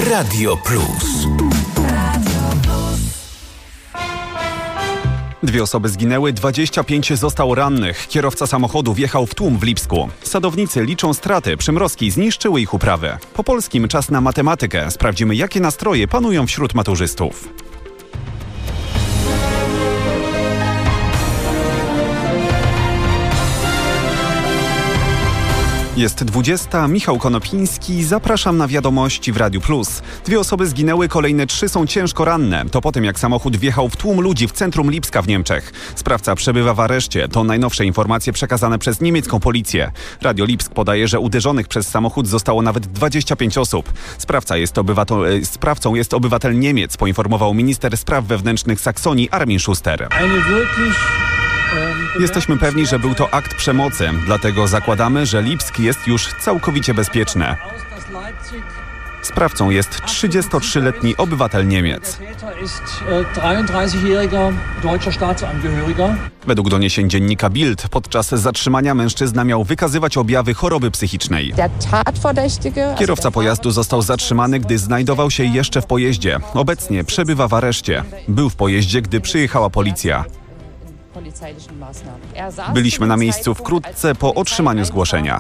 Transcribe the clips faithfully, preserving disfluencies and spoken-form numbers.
Radio Plus. Dwie osoby zginęły, dwadzieścia pięć zostało rannych. Kierowca samochodu wjechał w tłum w Lipsku. Sadownicy liczą straty, przymrozki zniszczyły ich uprawy. Po polskim czas na matematykę. Sprawdzimy, jakie nastroje panują wśród maturzystów. Jest dwudziesta, Michał Konopiński, zapraszam na wiadomości w Radiu Plus. Dwie osoby zginęły, kolejne trzy są ciężko ranne. To po tym, jak samochód wjechał w tłum ludzi w centrum Lipska w Niemczech. Sprawca przebywa w areszcie. To najnowsze informacje przekazane przez niemiecką policję. Radio Lipsk podaje, że uderzonych przez samochód zostało nawet dwadzieścia pięć osób. Sprawca jest obywatel, sprawcą jest obywatel Niemiec, poinformował minister spraw wewnętrznych Saksonii Armin Schuster. Jesteśmy pewni, że był to akt przemocy, dlatego zakładamy, że Lipsk jest już całkowicie bezpieczny. Sprawcą jest trzydziestotrzyletni obywatel Niemiec. Według doniesień dziennika Bild podczas zatrzymania mężczyzna miał wykazywać objawy choroby psychicznej. Kierowca pojazdu został zatrzymany, gdy znajdował się jeszcze w pojeździe. Obecnie przebywa w areszcie. Był w pojeździe, gdy przyjechała policja. Byliśmy na miejscu wkrótce po otrzymaniu zgłoszenia.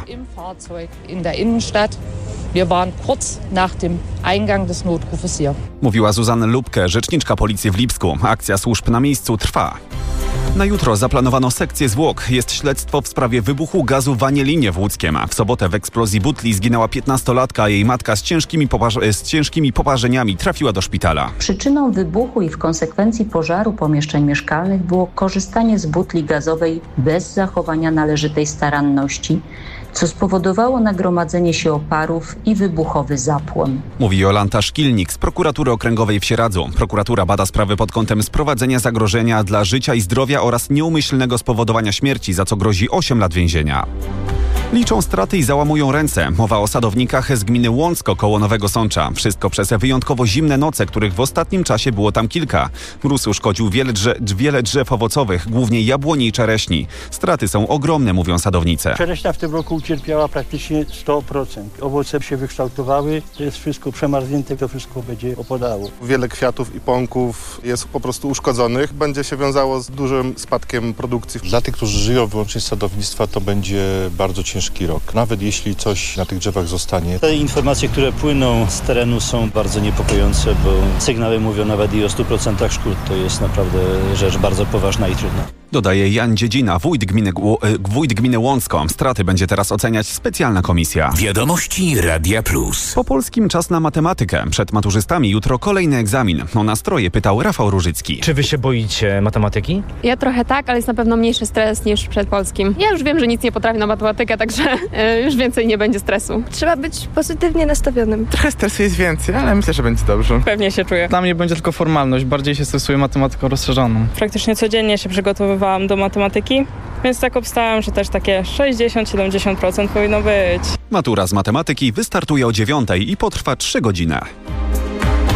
Mówiła Zuzanna Lubke, rzeczniczka policji w Lipsku. Akcja służb na miejscu trwa. Na jutro zaplanowano sekcję zwłok. Jest śledztwo w sprawie wybuchu gazu w Anielinie w Łódzkiem. W sobotę w eksplozji butli zginęła piętnastolatka, a jej matka z ciężkimi, poparz- z ciężkimi poparzeniami trafiła do szpitala. Przyczyną wybuchu i w konsekwencji pożaru pomieszczeń mieszkalnych było korzystanie z butli gazowej bez zachowania należytej staranności, co spowodowało nagromadzenie się oparów i wybuchowy zapłon. Mówi Jolanta Szkilnik z Prokuratury Okręgowej w Sieradzu. Prokuratura bada sprawy pod kątem sprowadzenia zagrożenia dla życia i zdrowia oraz nieumyślnego spowodowania śmierci, za co grozi osiem lat więzienia. Liczą straty i załamują ręce. Mowa o sadownikach z gminy Łącko koło Nowego Sącza. Wszystko przez wyjątkowo zimne noce, których w ostatnim czasie było tam kilka. Mróz uszkodził wiele, drze- wiele drzew owocowych, głównie jabłoni i czereśni. Straty są ogromne, mówią sadownice. Czereśnia w tym roku ucierpiała praktycznie sto procent. Owoce się wykształtowały, to jest wszystko przemarznięte, to wszystko będzie opadało. Wiele kwiatów i pąków jest po prostu uszkodzonych. Będzie się wiązało z dużym spadkiem produkcji. Dla tych, którzy żyją wyłącznie z sadownictwa, to będzie bardzo ciężko. Ciężki rok. Nawet jeśli coś na tych drzewach zostanie. Te informacje, które płyną z terenu, są bardzo niepokojące, bo sygnały mówią nawet i o stu procentach szkód. To jest naprawdę rzecz bardzo poważna i trudna. Dodaje Jan Dziedzina, wójt gminy, wójt gminy Łącko. Straty będzie teraz oceniać specjalna komisja. Wiadomości Radia Plus. Po polskim czas na matematykę. Przed maturzystami jutro kolejny egzamin. O nastroje pytał Rafał Różycki. Czy wy się boicie matematyki? Ja trochę tak, ale jest na pewno mniejszy stres niż przed polskim. Ja już wiem, że nic nie potrafię na matematykę, także już więcej nie będzie stresu. Trzeba być pozytywnie nastawionym. Trochę stresu jest więcej, ale myślę, że będzie dobrze. Pewnie się czuję. Dla mnie będzie tylko formalność, bardziej się stresuję matematyką rozszerzoną. Praktycznie codziennie się przygotowywałam do matematyki, więc tak obstałem, że też takie sześćdziesiąt do siedemdziesięciu procent powinno być. Matura z matematyki wystartuje o dziewiątej i potrwa trzy godziny.